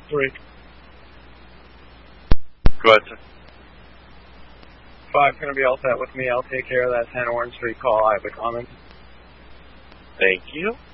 3. Go ahead, sir. 5's going to be all set with me. I'll take care of that 10 Orange Street call. I have the comments. Thank you.